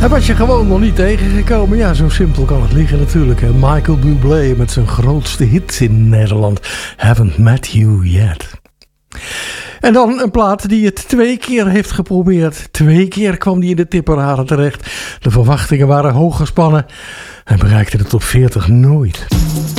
Hij was je gewoon nog niet tegengekomen. Ja, zo simpel kan het liggen natuurlijk. Hè? Michael Bublé met zijn grootste hit in Nederland. Haven't Met You Yet. En dan een plaat die het 2 keer heeft geprobeerd. 2 keer kwam die in de tipparade terecht. De verwachtingen waren hoog gespannen. Hij bereikte de top 40 nooit.